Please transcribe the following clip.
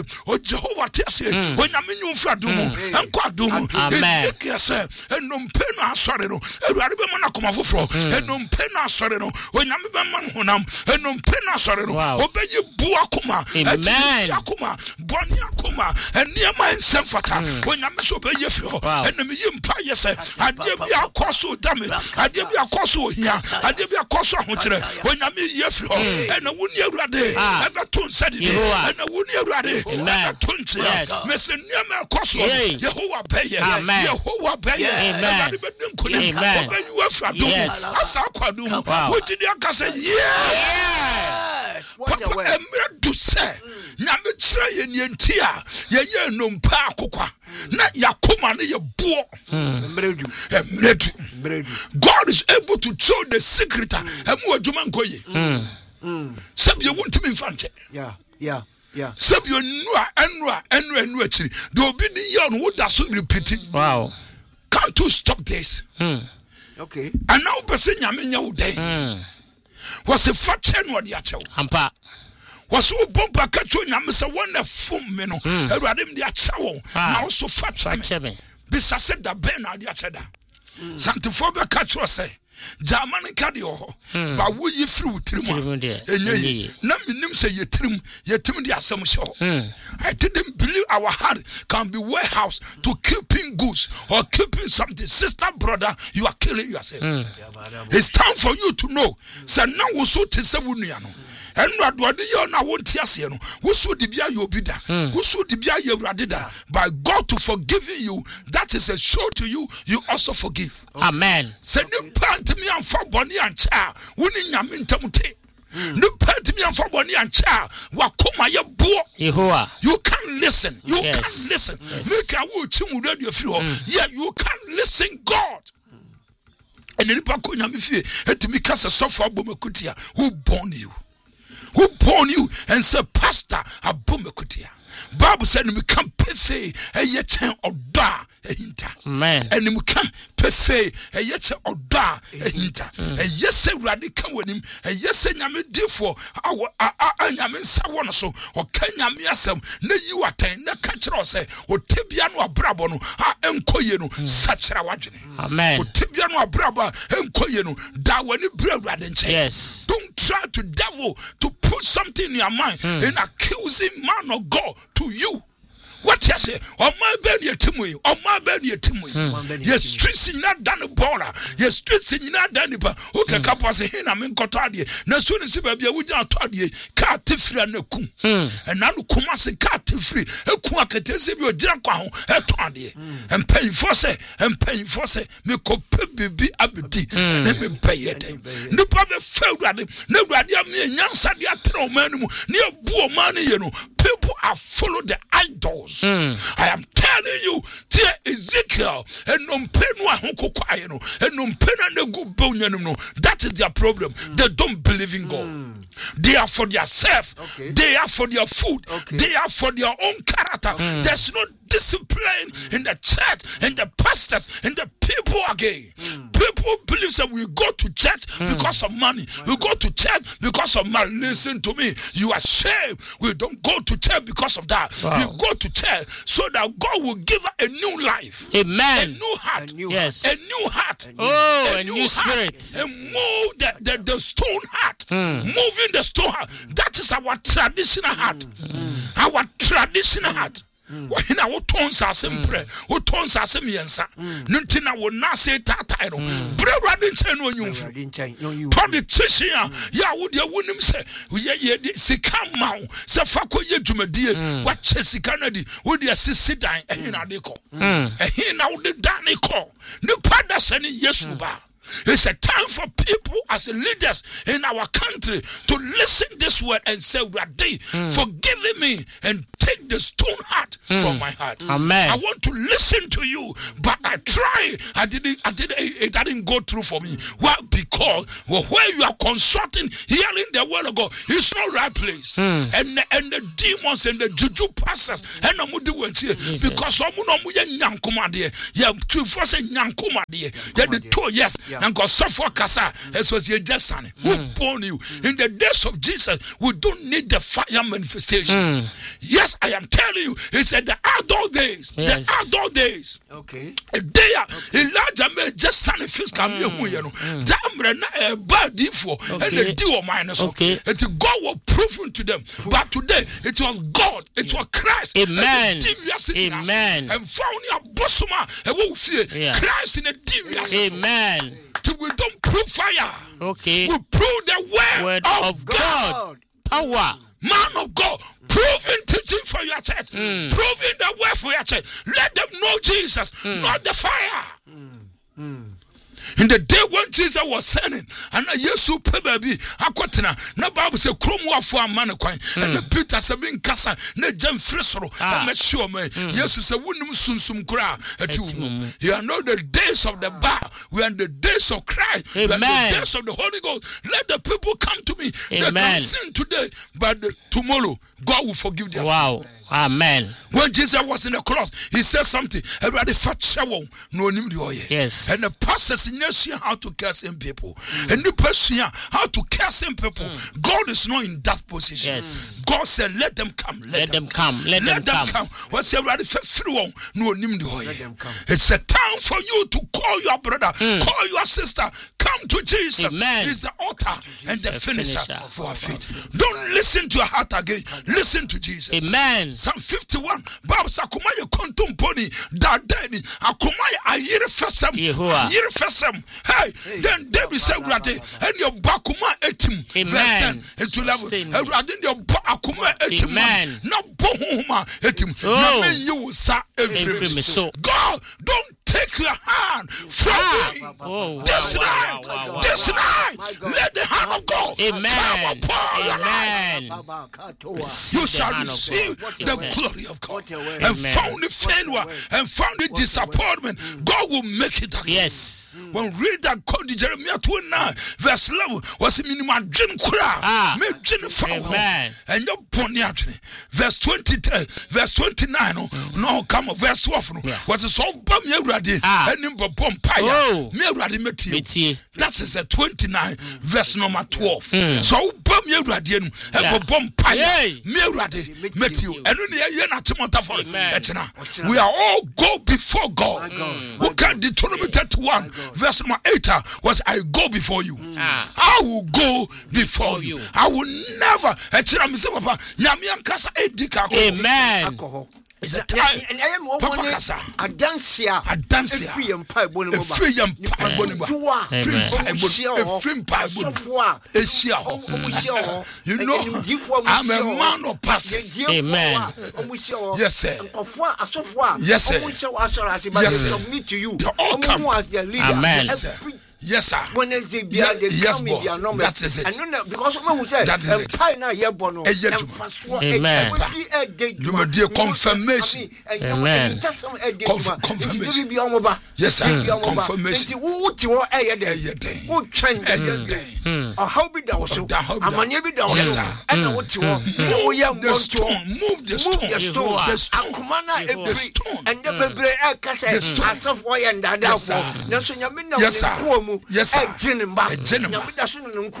o Jehovah tiase o nyame nyumfra dumu enko adumu Ezekiel say enompe no asore no Ewurade be mana koma foforo enompe no asore no o nyame be man honam enompe no asore no obeyi bu akoma akoma boni akoma eniema ensemfata o nyame so obeyi fio enemi yimpa yese ade bi akoso damage ade bi akoso ohia ade bi akoso ahokyere o nyame yefio ena woni Ewurade ebe ton sadi ena woni Ewurade tonche mese niam akoso Yehovah beye Ewurade be dinkule obeyi wafra do asa akwado wodi de akase Papa emre do se nyame kire ye nientia ye nompa akokwa na yakoma na ye buo emredu God is able to show the secret emu adwuma nkoye sabi won't be infante yeah sabi enu akiri the obi ni ye on wo da so repeat wow can't you stop this okay and now person nyame nya wo den was a faction what ya chew ampa was so bomba kacho nyame se wona fom me no Ewurade me dia chewo na so faction me bisa said da ben na dia cheda santifobia kacho say German kadi ho ba wo yi free utirimu enye na minim say yetim di asem hye I didn't believe our heart can be warehouse to keeping goods or keeping something. Sister, brother, you are killing yourself. It's time for you to know say now wo so tese wunuano enu adode ye na wonti ase no wo so de bia ye obida wo so de bia ye Ewurade da by God to forgiving you. That is a show to you also forgive. Amen. Say ni pant mi amfa boni ancha woni nyame ntamute ni pant mi amfa boni ancha wakoma ye buo Yehovah you can listen yes. Can listen make a wo chimu radio firi ho yeah you can listen God and ni pa ko nyame fie etimi kasa sofo abomekutia who born you and say pastor abomekutia Bible said me can pefe eye chen oda ehinta amen and me can pefe eye chen oda ehinta and yes Ewurade kan wanim and yes nyame difo nyame nsa wono so o kan nyame asem na yi watan na ka kire o say o tebia no abrabo no enkoye no sachira wadwene amen o tebia no abrabo enkoye no da wani bra Ewurade nche yes don't try to devil to put something in your mind in accusing man of God to you. What you say? Oh my baby, you yes, streets in that done border. Yes, streets in that done. Who can come was a hin? I'm in Cotadi. No sooner see baby, we don't tell you, cat free and no kum. And now Kumasi cat free. A quackatesi, your drunk on a toddy. And pay for say, me could be abdi, and then me pay it. No problem, fell rather. No radia me and young Sadia throw man near poor money, you know. People are follow the idols. I am telling you, dear Ezekiel, and no penwa hoko kwayeno, and no pena ne go bonyanum. That is their problem. They don't believe in God. They are for their self. They are for their food. They are for their own character. There's no discipline in the church and the pastors and the people again. People believe that we go to church because of money. We go to church because of money. Listen to me. You are ashamed. We don't go to church because of that. We go to church so that God will give us a new life. Amen. A new heart. Yes. A new heart. A new spirit. And move the stone heart. Moving the stone heart. That is our traditional heart. Our traditional heart. Wahina wo tons asempre wo tons asemiensa nuntina wo na say tatai no brewrade nchen no nyumfu politician ya wo de wonim se ye sika mawo se fako ye dwumadie wa che sika na di wo de asisidan ehina de ko ehina wo de dan ko ne pada se ne Yesu ba. It's a time for people as leaders in our country to listen this word and say, forgive me and take the stone heart from my heart. Amen. I want to listen to you, but I try. It didn't go through for me. Why? Because where you are consulting, hearing the word of God, it's not right place. And the demons and the juju pastors and the mudu because some yes. And God suffer kasa as was your just son who born you in the days of Jesus. We don't need the fire manifestation. Yes, I am telling you, he said the outdoor days. Yes. The outdoor days. Okay. They are Elijah may just send a fish come here. Damn, a bad info and a deal minus. Okay. And God was proven to them. But today it was God, it was Christ. Amen. Amen. And found your bossuma and we'll see Christ in a devious. Amen. We don't prove fire. Okay. We prove the word of God. Power. Man of God, proving teaching for your church, proving the word for your church. Let them know Jesus, not the fire. In the day when Jesus was sending, and Yesu baby, akwatena. Na Bible say kromwa for amane kwan. And Peter said bin kasa na jam fresoro. Na sure me. Yesu say wunum sunsum kura atu. You are not the days of the bar. We are in the days of Christ. We are in the days of the Holy Ghost. Let the people come to me. They can sin today, but tomorrow God will forgive their sin. Wow. Amen. When Jesus was in the cross, he said something. Everybody fat shower, no name the oil. Yes. And the pastors in how to curse in people. And the person how to curse in people. God is not in that position. Yes. God said, let them come. Let them come. Let them come. What's everybody free? No name the oil. It's a time for you to call your brother, call your sister. Come to Jesus. Amen. He's the author and the finisher for our faith. Don't listen to your heart again. Listen to Jesus. Amen. Psalm 51. Bible says, "Akumaye kontumponi dadani. Akumaye ayire fesem. Ayire fesem." Hey, then David said, "Rade, and your bakuma etim." Amen. Verse 10 to 11. Rade, your bakuma etim. Amen. Na bohuma etim. Na me you sa every. God, don't take your hand from me. This night, let the hand of God come upon your life. You shall receive the glory of God. And found the failure and found the disappointment, God will make it again. Yes. When read that code Jeremiah 29 verse 11 was a minimum dream kura me dream found and your pony verse verse 29 no come verse 12 was so bam yuradi and in bom paya me uradi meti that is a 29 verse number 12 so bam yuradi and bom paya me uradi meti and na timota for we are all go before God. Who can Deuteronomy 31 verse number 8 was I go before you. I will go before you. I will never. Amen. It's a time. And I am one Adansia. Free and pipe bonum. Free and pipe bonum. You know, I'm a man of passes. Amen. Yes, sir. Yes, sir. Yes, sir. To you. The all come. Amen. Yes, sir. Wednesday, they come in their numbers. That is it. And then, because someone who said, that is it. Amen. You will do confirmation. Amen. Confirmation. Yes, sir. Confirmation. How be that also? Yes, sir. And what you want? The stone. Move the stone. The stone. The stone. The stone. And the baby, as of why and that. Yes, sir. Yes, sir.